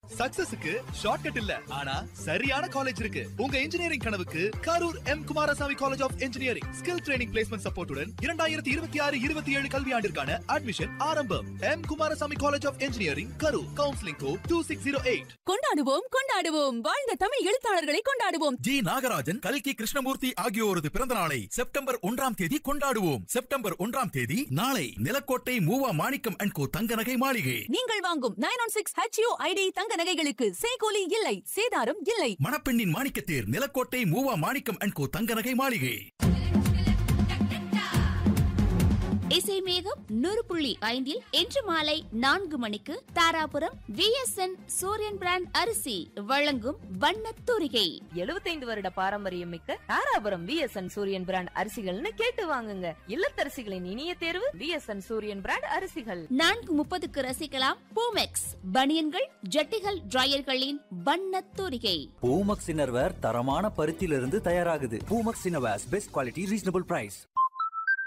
சக்சஸுக்கு shortcut இல்ல, ஆனா சரியான காலேஜ் இருக்கு. உங்க இன்ஜினியரிங் கனவுக்கு Karur M Kumaraswamy college of engineering skill training placement சப்போர்ட்டுடன் 2026-27 கல்வியாண்டிற்கான அட்மிஷன் ஆரம்பம். M Kumaraswamy college of engineering Karur. Counselling code 2608. கொண்டாடுவோம் வாழ்ந்த தமிழ் எழுத்தாளர்களை கொண்டாடுவோம். ஜி நாகராஜன், கல்கி கிருஷ்ணமூர்த்தி ஆகியோரது பிறந்த நாளை செப்டம்பர் 1ஆம் தேதி கொண்டாடுவோம். செப்டம்பர் 1ஆம் தேதி நாளை நிலக்கோட்டை மூவா மாணிக்கம் அண்ட் கோ தங்க நகை மாளிகை. நீங்கள் வாங்கும் 916 HUID தங்க நகைகளுக்கு செய்கூலி இல்லை, சேதாரம் இல்லை. மணப்பெண்ணின் மாணிக்கத்தேர் நிலக்கோட்டை மூவா மாணிக்கம் அண்ட் கோ தங்க நகை மாளிகை. இசை மேகம் 100.5 இன்று மாலை 4 மணிக்கு தாராபுரம் VSN சூரியன் பிராண்ட் அரிசி வழங்கும் வண்ணத் தூரிகை. 75 வருட பாரம்பரியம் மிக்க தாராபுரம் VSN சூரியன் பிராண்ட் அரிசிகள்னு கேட்டு வாங்குங்க. இல்லத்தரசிகளின் இனிய தேர்வு VSN சூரியன் பிராண்ட் அரிசிகள். 4:30க்கு ரசிக்கலாம் பூமெக்ஸ் பனியன்கள் ஜட்டிகள் டிரையர்களின் வண்ணத் தூரிகை. பூமெக்ஸ் இன்னர்வேர் தரமான பருத்தியிலிருந்து தயாராகுது. Boomex innerwears best quality reasonable price.